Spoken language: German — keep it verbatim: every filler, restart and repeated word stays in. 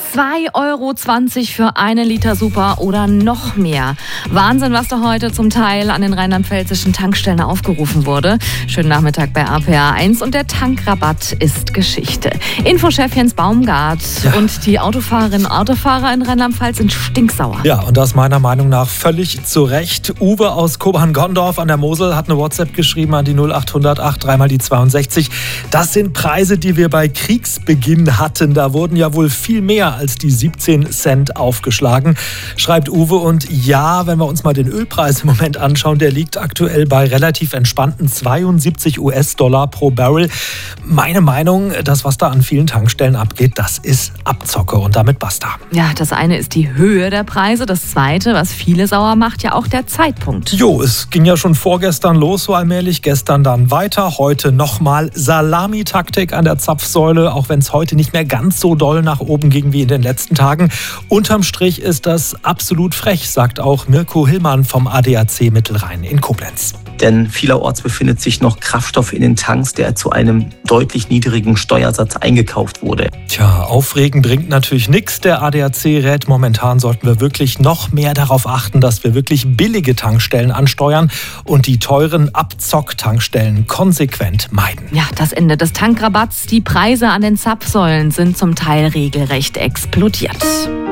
zwei Euro zwanzig für einen Liter Super oder noch mehr. Wahnsinn, was da heute zum Teil an den rheinland-pfälzischen Tankstellen aufgerufen wurde. Schönen Nachmittag bei A P A eins und der Tankrabatt ist Geschichte. Infochef Jens Baumgart ja. und die Autofahrerinnen und Autofahrer in Rheinland-Pfalz sind stinksauer. Ja, und das meiner Meinung nach völlig zu Recht. Uwe aus Kobern-Gondorf an der Mosel hat eine WhatsApp geschrieben an die null acht null null acht drei mal die zweiundsechzig. Das sind Preise, die wir bei Kriegsbeginn hatten. Da wurden ja wohl viel mehr als die siebzehn Cent aufgeschlagen, schreibt Uwe. Und ja, wenn wir uns mal den Ölpreis im Moment anschauen, der liegt aktuell bei relativ entspannten zweiundsiebzig US-Dollar pro Barrel. Meine Meinung, das, was da an vielen Tankstellen abgeht, das ist Abzocke und damit basta. Ja, das eine ist die Höhe der Preise. Das zweite, was viele sauer macht, ja auch der Zeitpunkt. Jo, es ging ja schon vorgestern los, so allmählich. Gestern dann weiter. Heute nochmal Salamitaktik an der Zapfsäule, auch wenn es heute nicht mehr ganz so doll nach oben ging wie in den letzten Tagen. Unterm Strich ist das absolut frech, sagt auch Mirko Hillmann vom A D A C Mittelrhein in Koblenz. Denn vielerorts befindet sich noch Kraftstoff in den Tanks, der zu einem deutlich niedrigen Steuersatz eingekauft wurde. Tja, aufregen bringt natürlich nichts. Der A D A C rät, momentan sollten wir wirklich noch mehr darauf achten, dass wir wirklich billige Tankstellen ansteuern und die teuren Abzock-Tankstellen konsequent meiden. Ja, das Ende des Tankrabatts. Die Preise an den Zapfsäulen sind zum Teil regelrecht explodiert.